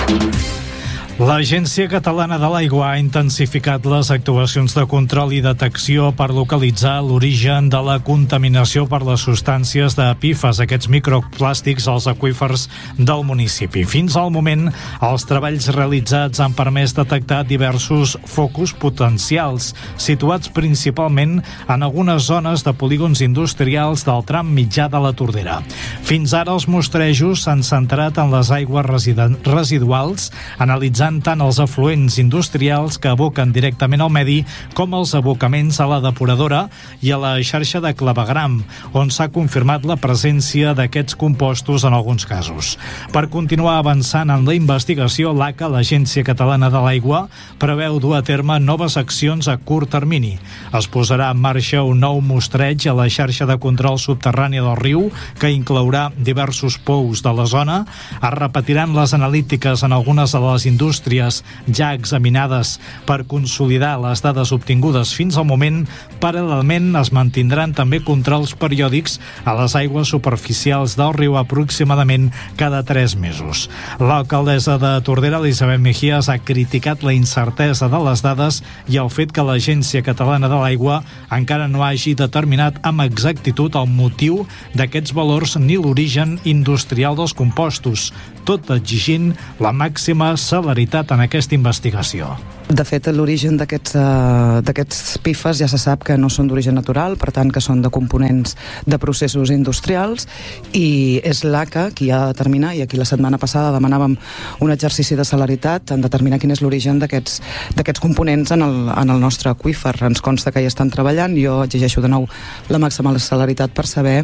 L'Agència Catalana de l'Aigua ha intensificat les actuacions de control i detecció per localitzar l'origen de la contaminació per les substàncies de PFAS, aquests microplàstics als aqüífers del municipi. Fins al moment, els treballs realitzats han permès detectar diversos focus potencials, situats principalment en algunes zones de polígons industrials del tram mitjà de la Tordera. Fins ara, els mostrejos s'han centrat en les aigües residuals, analitzant tant els afluents industrials que aboquen directament al medi com els abocaments a la depuradora i a la xarxa de clavegram, on s'ha confirmat la presència d'aquests compostos en alguns casos. Per continuar avançant en la investigació, l'ACA, l'Agència Catalana de l'Aigua, preveu dur a terme noves accions a curt termini. Es posarà en marxa un nou mostreig a la xarxa de control subterrani del riu, que inclourà diversos pous de la zona. Es repetiran les analítiques en algunes de les indústries ja examinades per consolidar les dades obtingudes fins al moment. Paral·lelment es mantindran també controls periòdics a les aigües superficials del riu aproximadament cada 3 mesos. L'alcaldessa de Tordera, Elisabet Mejías, ha criticat la incertesa de les dades i el fet que l'Agència Catalana de l'Aigua encara no hagi determinat amb exactitud el motiu d'aquests valors ni l'origen industrial dels compostos, tot exigint la màxima celeritat en aquesta investigació. De fet, l'origen d'aquests PFAS ja se sap que no són d'origen natural, per tant que són de components de processos industrials, i és l'ACA qui ha de determinar, i aquí la setmana passada demanàvem un exercici de celeritat en determinar quin és l'origen d'aquests components en el nostre aqüífer. Ens consta que hi estan treballant, jo exigeixo de nou la màxima celeritat per saber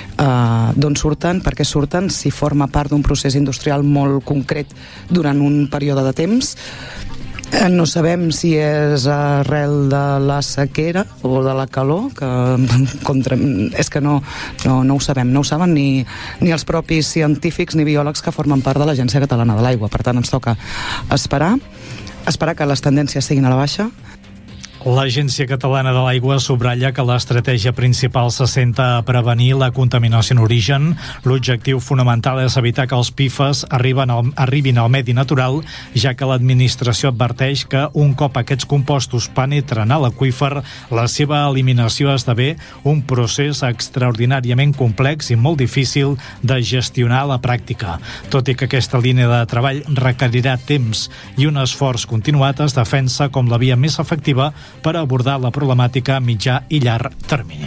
d'on surten, per què surten, si forma part d'un procés industrial molt concret durant un període de temps. No sabem si és arrel de la sequera o de la calor, és que no ho sabem, no ho saben ni els propis científics ni biòlegs que formen part de l'Agència Catalana de l'Aigua. Per tant, ens toca esperar que les tendències siguin a la baixa. L'Agència Catalana de l'Aigua subratlla que l'estratègia principal se centra a prevenir la contaminació en origen. L'objectiu fonamental és evitar que els PFAS arribin al medi natural, ja que l'administració adverteix que un cop aquests compostos penetren a l'aqüífer, la seva eliminació esdevé un procés extraordinàriament complex i molt difícil de gestionar a la pràctica. Tot i que aquesta línia de treball requerirà temps i un esforç continuat, es defensa com la via més efectiva per abordar la problemàtica a mitjà i llarg termini.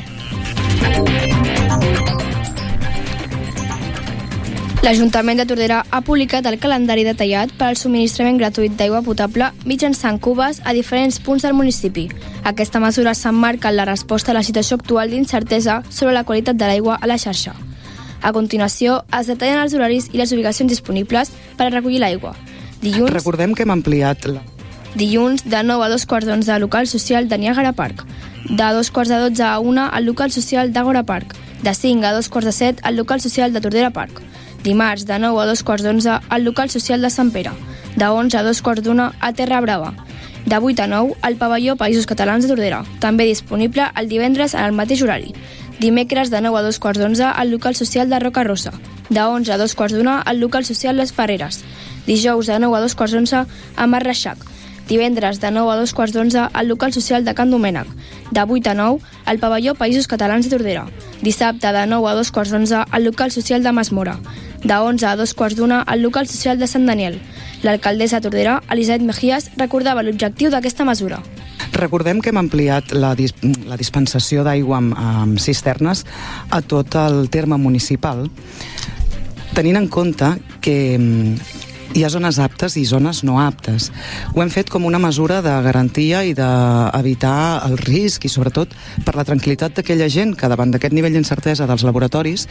L'Ajuntament de Tordera ha publicat el calendari detallat per al subministrament gratuït d'aigua potable mitjançant cubes a diferents punts del municipi. Aquesta mesura s'emmarca en la resposta a la situació actual d'incertesa sobre la qualitat de l'aigua a la xarxa. A continuació, es detallen els horaris i les ubicacions disponibles per a recollir l'aigua. Recordem que hem ampliat Dilluns, de 9 a 2:15 al local social de Niagara Park. De 2:12 a 1 al local social d'Agora Park. De 5 a 2:17 al local social de Tordera Park. Dimarts, de 9 a 2:11 al local social de Sant Pere. De 11 a 2:15 a Terra Brava. De 8 a 9 al pavelló Països Catalans de Tordera. També disponible el divendres en el mateix horari. Dimecres, de 9 a 2:11 al local social de Roca Rossa. De 11 a 2:15 al local social Les Ferreres. Dijous, de 9 a 2:11 a Mar Reixac. Divendres, de 9 a 2:15 al local social de Can Domènec. De 8 a 9 al pavelló Països Catalans de Tordera. Dissabte, de 9 a 2:15 al local social de Masmora. De 11 a 2:15 al local social de Sant Daniel. L'alcaldessa de Tordera, Elisabet Mejías, recordava l'objectiu d'aquesta mesura. Recordem que hem ampliat la dispensació d'aigua amb cisternes a tot el terme municipal, tenint en compte que hi ha zones aptes i zones no aptes. Ho hem fet com una mesura de garantia i d'evitar el risc i sobretot per la tranquil·litat d'aquella gent que davant d'aquest nivell d'incertesa dels laboratoris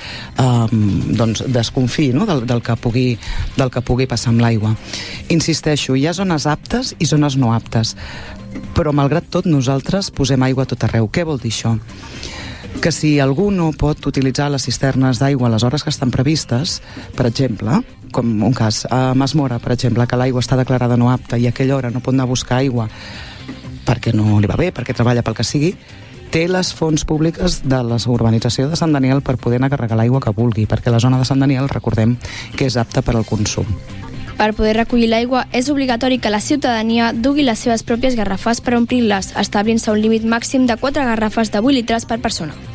desconfiï, no? del que pugui passar amb l'aigua. Insisteixo, hi ha zones aptes i zones no aptes, però malgrat tot nosaltres posem aigua a tot arreu. Què vol dir això? Que si algú no pot utilitzar les cisternes d'aigua a les hores que estan previstes, per exemple, com un cas a Masmora, per exemple, que l'aigua està declarada no apta i a aquella hora no pot anar a buscar aigua perquè no li va bé, perquè treballa pel que sigui, té les fonts públiques de la urbanització de Sant Daniel per poder anar a carregar l'aigua que vulgui, perquè la zona de Sant Daniel, recordem, que és apta per al consum. Per poder recollir l'aigua és obligatori que la ciutadania dugui les seves pròpies garrafes per omplir-les, establint-se un límit màxim de 4 garrafes de 8 litres per persona.